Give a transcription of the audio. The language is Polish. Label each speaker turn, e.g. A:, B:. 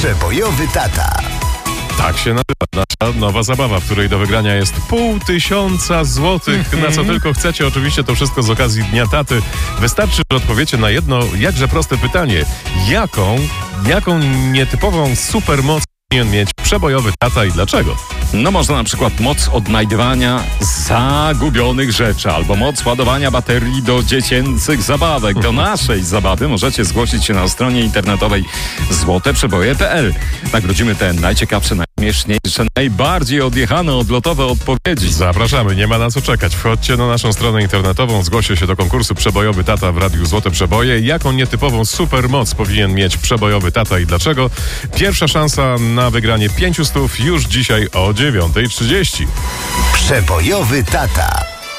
A: Przebojowy tata.
B: Tak się nazywa nasza nowa zabawa, w której do wygrania jest 500 złotych, na co tylko chcecie. Oczywiście to wszystko z okazji Dnia Taty. Wystarczy, że odpowiecie na jedno jakże proste pytanie. Jaką nietypową supermoc powinien mieć przebojowy tata i dlaczego?
C: No można na przykład moc odnajdywania zagubionych rzeczy albo moc ładowania baterii do dziecięcych zabawek. Do naszej zabawy możecie zgłosić się na stronie internetowej złoteprzeboje.pl. Nagrodzimy te najciekawsze, najśmieszniejsze, najbardziej odjechane, odlotowe odpowiedzi.
B: Zapraszamy, nie ma na co czekać. Wchodźcie na naszą stronę internetową, zgłoście się do konkursu Przebojowy Tata w Radiu Złote Przeboje. Jaką nietypową supermoc powinien mieć przebojowy tata i dlaczego? Pierwsza szansa na wygranie 500 już dzisiaj o 9:30.
A: Przebojowy tata.